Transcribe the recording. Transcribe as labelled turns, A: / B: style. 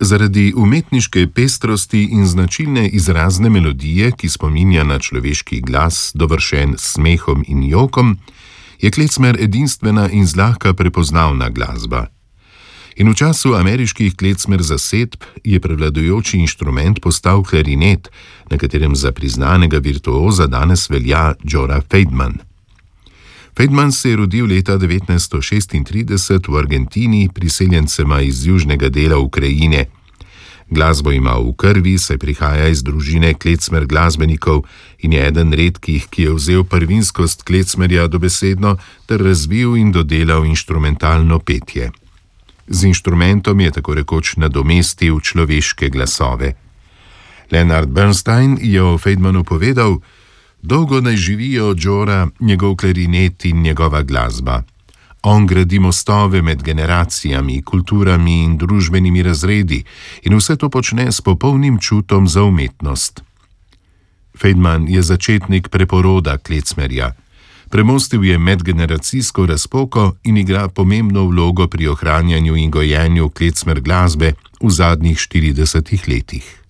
A: Zaradi umetniške pestrosti in značilne izrazne melodije, ki spominja na človeški glas, dovršen s smehom in jokom, je klecmer edinstvena in zlahka prepoznavna glasba. In v času ameriških klecmer zasedb je prevladujoči inštrument postal klarinet, na katerem za priznanega virtuoza danes velja Jora Feidman. Feidman se je rodil leta 1936 v Argentini priseljencema iz južnega dela Ukrajine. Glasbo ima v krvi, saj prihaja iz družine klecmer glasbenikov in je eden redkih, ki je vzel prvinskost klecmerja dobesedno ter razvil in dodelal inštrumentalno petje. Z inštrumentom je tako rekoč nadomestil človeške glasove. Leonard Bernstein je o Feidmanu povedal: "Dolgo naj živijo Jora, njegov klarinet in njegova glasba. On gradi mostove med generacijami, kulturami in družbenimi razredi in vse to počne s popolnim čutom za umetnost." Feidman je začetnik preporoda klecmerja. Premostil je medgeneracijsko razpoko in igra pomembno vlogo pri ohranjanju in gojenju klecmer glasbe v zadnjih 40 letih.